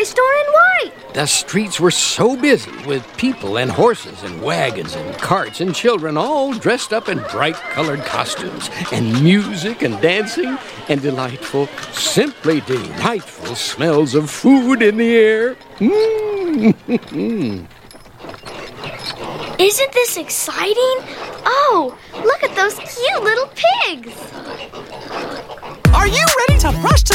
store in white. The streets were so busy with people and horses and wagons and carts and children all dressed up in bright-colored costumes and music and dancing and delightful, simply delightful smells of food in the air. Isn't this exciting? Oh, look at those cute little pigs. Are you ready to rush to